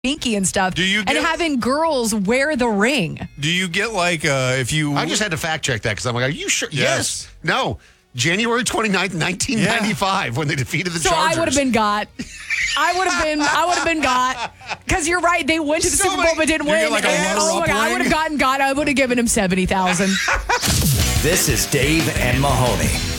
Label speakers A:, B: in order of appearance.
A: binky and stuff.
B: And
A: having girls wear the ring.
B: Do you get like if you?
C: I just had to fact check that because I'm like, are you sure?
B: Yes.
C: No. January 29th, 1995, when they defeated the Chargers.
A: So I would have been got. I would have been got. Because you're right, they went to the Super Bowl but didn't win.
B: Like oh
A: my God, I would have gotten got. I would have given him $70,000.
D: This is Dave and Mahoney.